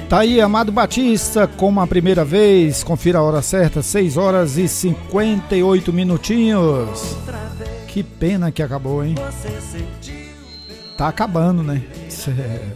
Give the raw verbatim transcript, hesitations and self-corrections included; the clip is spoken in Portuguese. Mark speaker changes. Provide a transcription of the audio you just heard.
Speaker 1: Tá aí, Amado Batista, como a primeira vez. Confira a hora certa, seis horas e cinquenta e oito minutinhos. Que pena que acabou, hein? Tá acabando, né?